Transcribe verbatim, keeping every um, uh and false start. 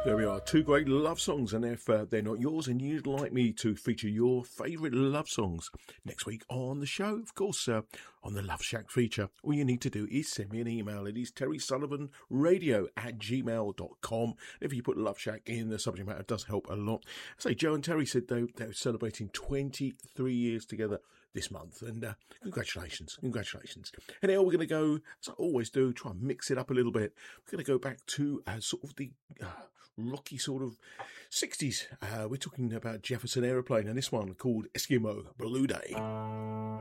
There we are, two great love songs, and if uh, they're not yours and you'd like me to feature your favourite love songs next week on the show, of course, uh, on the Love Shack feature, all you need to do is send me an email. It is terry sullivan radio at gmail dot com. If you put Love Shack in the subject matter, it does help a lot. I say, Joe and Terry said they, they were celebrating twenty-three years together this month, and uh, congratulations, congratulations. And now we're going to go, as I always do, try and mix it up a little bit. We're going to go back to uh, sort of the uh, rocky sort of sixties. Uh, we're talking about Jefferson Aeroplane, and this one called Eskimo Blue Day.